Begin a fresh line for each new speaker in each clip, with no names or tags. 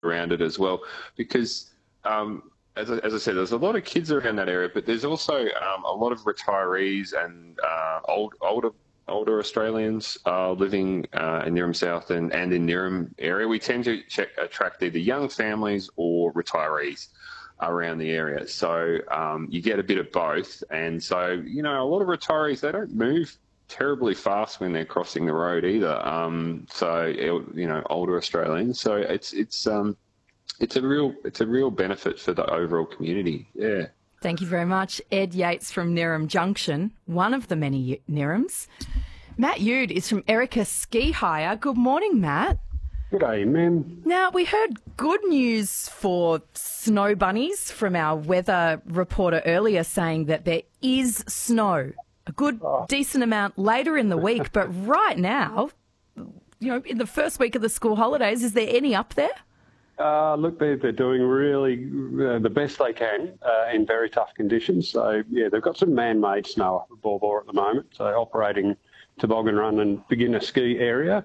around it as well, because as I said, there's a lot of kids around that area, but there's also a lot of retirees and older Australians living in Neerim South and in Neerim area. We tend to attract either young families or retirees around the area. So you get a bit of both. And so, a lot of retirees, they don't move terribly fast when they're crossing the road either. Older Australians. So it's a real benefit for the overall community. Yeah.
Thank you very much. Ed Yates from Neerim Junction, one of the many Neerims. Matt Yude is from Erica Ski Hire. Good morning, Matt.
Good day, ma'am.
Now, we heard good news for snow bunnies from our weather reporter earlier, saying that there is snow, a good, decent amount later in the week. But right now, in the first week of the school holidays, is there any up there?
Look, they're doing really the best they can in very tough conditions. So, yeah, they've got some man-made snow up at Baw Baw at the moment, so operating toboggan run and beginner ski area.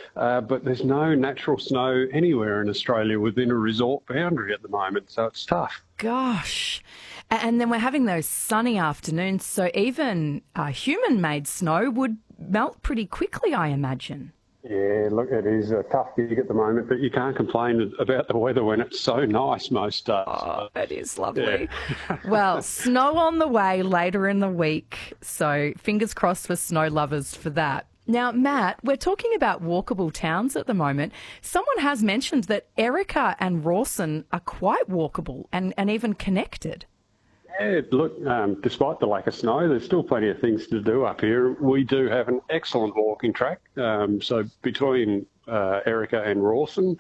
But there's no natural snow anywhere in Australia within a resort boundary at the moment, so it's tough.
Gosh. And then we're having those sunny afternoons, so even human-made snow would melt pretty quickly, I imagine.
Yeah, look, it is a tough gig at the moment, but you can't complain about the weather when it's so nice most days.
Oh, it is lovely. Yeah. Well, snow on the way later in the week, so fingers crossed for snow lovers for that. Now, Matt, we're talking about walkable towns at the moment. Someone has mentioned that Erica and Rawson are quite walkable and even connected.
Yeah, look, despite the lack of snow, there's still plenty of things to do up here. We do have an excellent walking track. So between Erica and Rawson,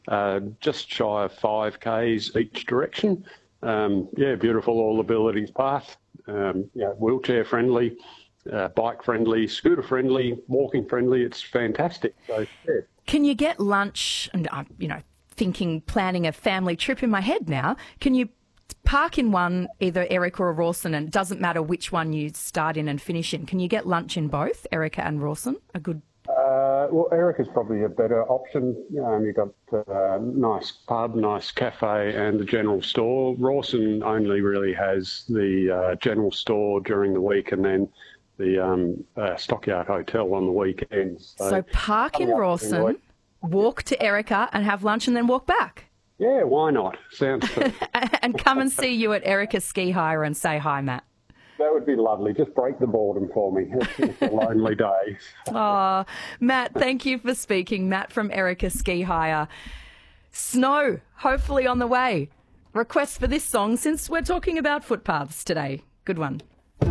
just shy of 5Ks each direction. Beautiful all abilities path. Wheelchair friendly, bike friendly, scooter friendly, walking friendly. It's fantastic. So, yeah.
Can you get lunch? And planning a family trip in my head now. Can you park in one, either Erica or Rawson, and it doesn't matter which one you start in and finish in? Can you get lunch in both, Erica and Rawson? A good...
Well, Erica's probably a better option. You've got a nice pub, nice cafe and the general store. Rawson only really has the general store during the week and then the Stockyard Hotel on the weekends.
So park in Rawson, walk to Erica and have lunch and then walk back?
Yeah, why not? Sounds good.
And come and see you at Erica Ski Hire and say hi, Matt.
That would be lovely. Just break the boredom for me. It's a lonely day.
Oh, Matt, thank you for speaking. Matt from Erica Ski Hire. Snow, hopefully on the way. Request for this song since we're talking about footpaths today. Good one.